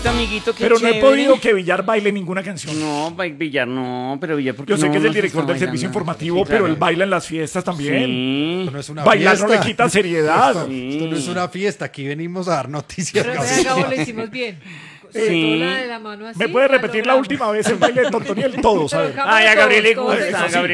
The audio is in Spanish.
Amiguito, qué Pero no he chévere. podido que Villar baile ninguna canción. No, Villar no, pero Villar porque Yo sé no, que es no el se director está del servicio bailando. informativo, Sí, pero claro. él baila en las fiestas también. Sí. Esto no es una Bailar fiesta. no le quita seriedad. Esto no es una fiesta. Aquí venimos a dar noticias. Pero Gabriel. Gabo lo hicimos bien. Sobre Sí. todo la de la mano así. ¿Me puede la repetir la logramos. última vez el baile de Tontoniel? Todos, a ver. Pero Ay, a todos, Gabriel le todos gusta, eso sí. Gabriel